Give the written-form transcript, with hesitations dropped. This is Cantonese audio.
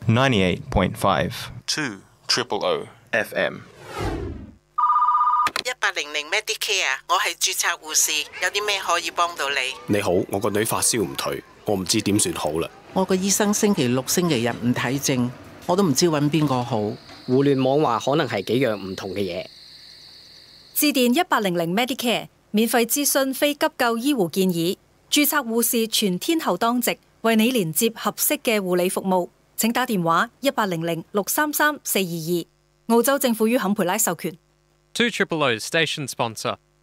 98.5 2 OOO FM。 1800 Medicare， 我係註冊護士，有啲咩可以幫到你？ 你好，我個女發燒唔退，我唔知點算好啦。 我個醫生星期六、星期日唔睇症，我都唔知揾邊個好。 互聯網話可能係幾樣唔同嘅嘢。 致電1800 Medicare， 免費諮詢非急救醫護建議，註冊護士全天候當值，為你連接合適嘅護理服務。請打電話1800 633 422。澳洲政府於坎培拉授權。 2 OOO Station Sponsor